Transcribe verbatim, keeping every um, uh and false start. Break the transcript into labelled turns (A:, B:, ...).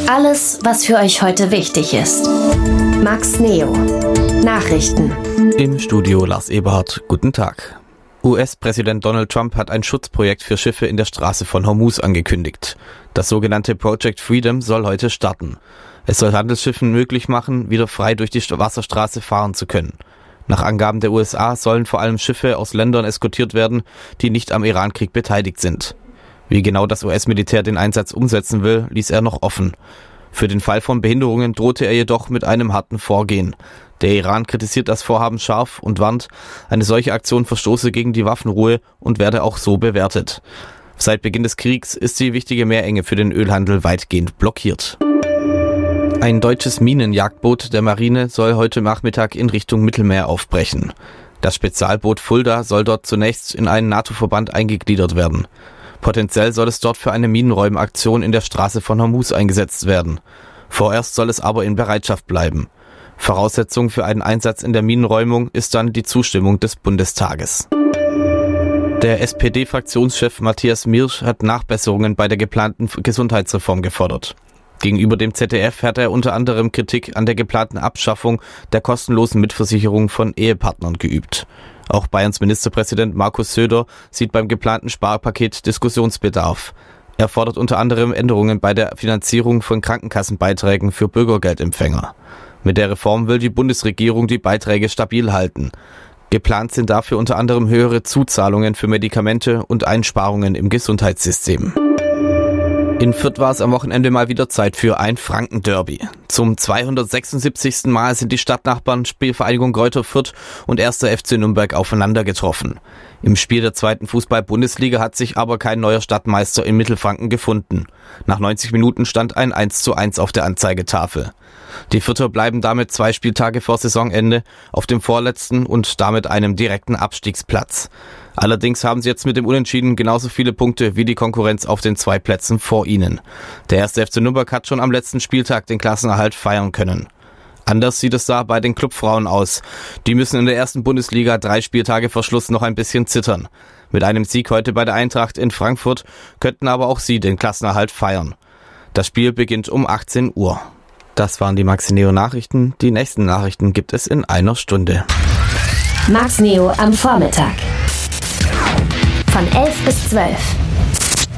A: Alles, was für euch heute wichtig ist. Max Neo. Nachrichten.
B: Im Studio Lars Eberhardt. Guten Tag. U S-Präsident Donald Trump hat ein Schutzprojekt für Schiffe in der Straße von Hormuz angekündigt. Das sogenannte Project Freedom soll heute starten. Es soll Handelsschiffen möglich machen, wieder frei durch die Wasserstraße fahren zu können. Nach Angaben der U S A sollen vor allem Schiffe aus Ländern eskortiert werden, die nicht am Irankrieg beteiligt sind. Wie genau das U S-Militär den Einsatz umsetzen will, ließ er noch offen. Für den Fall von Behinderungen drohte er jedoch mit einem harten Vorgehen. Der Iran kritisiert das Vorhaben scharf und warnt, eine solche Aktion verstoße gegen die Waffenruhe und werde auch so bewertet. Seit Beginn des Kriegs ist die wichtige Meerenge für den Ölhandel weitgehend blockiert. Ein deutsches Minenjagdboot der Marine soll heute Nachmittag in Richtung Mittelmeer aufbrechen. Das Spezialboot Fulda soll dort zunächst in einen NATO-Verband eingegliedert werden. Potenziell soll es dort für eine Minenräumaktion in der Straße von Hormuz eingesetzt werden. Vorerst soll es aber in Bereitschaft bleiben. Voraussetzung für einen Einsatz in der Minenräumung ist dann die Zustimmung des Bundestages. Der S P D-Fraktionschef Matthias Mirsch hat Nachbesserungen bei der geplanten Gesundheitsreform gefordert. Gegenüber dem Z D F hat er unter anderem Kritik an der geplanten Abschaffung der kostenlosen Mitversicherung von Ehepartnern geübt. Auch Bayerns Ministerpräsident Markus Söder sieht beim geplanten Sparpaket Diskussionsbedarf. Er fordert unter anderem Änderungen bei der Finanzierung von Krankenkassenbeiträgen für Bürgergeldempfänger. Mit der Reform will die Bundesregierung die Beiträge stabil halten. Geplant sind dafür unter anderem höhere Zuzahlungen für Medikamente und Einsparungen im Gesundheitssystem. In Fürth war es am Wochenende mal wieder Zeit für ein Franken-Derby. Zum zweihundertsechsundsiebzigsten Mal sind die Stadtnachbarn Spielvereinigung Greuther Fürth und erster F C Nürnberg aufeinander getroffen. Im Spiel der zweiten Fußball-Bundesliga hat sich aber kein neuer Stadtmeister in Mittelfranken gefunden. Nach neunzig Minuten stand ein eins zu eins auf der Anzeigetafel. Die Fürther bleiben damit zwei Spieltage vor Saisonende auf dem vorletzten und damit einem direkten Abstiegsplatz. Allerdings haben sie jetzt mit dem Unentschieden genauso viele Punkte wie die Konkurrenz auf den zwei Plätzen vor ihnen. Der erste F C Nürnberg hat schon am letzten Spieltag den Klassenerhalt feiern können. Anders sieht es da bei den Clubfrauen aus. Die müssen in der ersten Bundesliga drei Spieltage vor Schluss noch ein bisschen zittern. Mit einem Sieg heute bei der Eintracht in Frankfurt könnten aber auch sie den Klassenerhalt feiern. Das Spiel beginnt um achtzehn Uhr. Das waren die Max Neo Nachrichten. Die nächsten Nachrichten gibt es in einer Stunde.
A: Max Neo am Vormittag. Von elf bis zwölf.